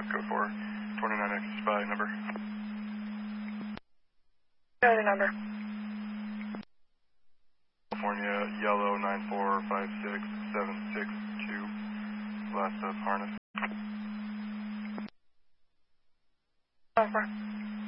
code 4, 29X by number. Other number. California, yellow 9456762, last of harness. Over.